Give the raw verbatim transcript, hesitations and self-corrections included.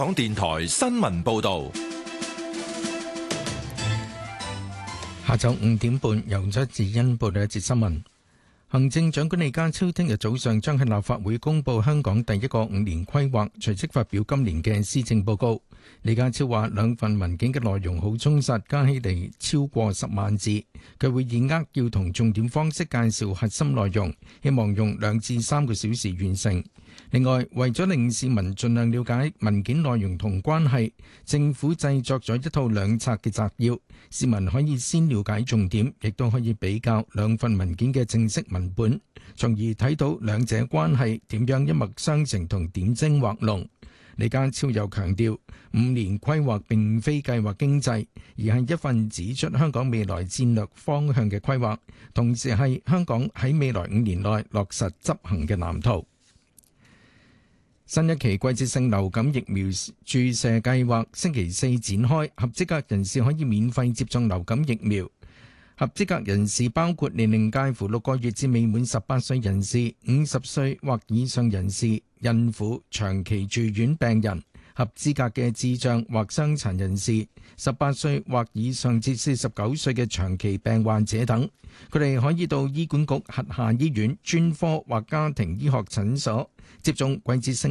港電台新聞報道。 下晝五點半，由張智欣報道一節新聞。行政長官李家超聽日早上將喺立法會公布香港第一個五年規劃，隨即發表今年嘅施政報告。李家超話兩份文件嘅內容好充實，加起嚟超過十萬字。佢會以扼要同重點方式介紹核心內容，希望用兩至三個小時完成。另外，為咗令市民盡量了解文件內容同關係，政府製作咗一套兩冊嘅摘要，市民可以先了解重點，亦都可以比較兩份文件嘅正式文本，從而睇到兩者關係點樣一脈相承同點睛畫龍。李家超又強調，五年規劃並非計劃經濟，而係一份指出香港未來戰略方向嘅規劃，同時係香港喺未來五年內落實執行嘅藍圖。新一期季節性流感疫苗注射計劃星期四展開，合資格人士可以免費接種流感疫苗。合資格人士包括年齡介乎六個月至未滿十八歲人士、五十歲或以上人士、孕婦、長期住院病人、合資格嘅智障或傷殘人士、十八歲或以上至四十九歲嘅長期病患者等。佢哋可以到醫管局轄下醫院、專科或家庭醫學診所接種季節性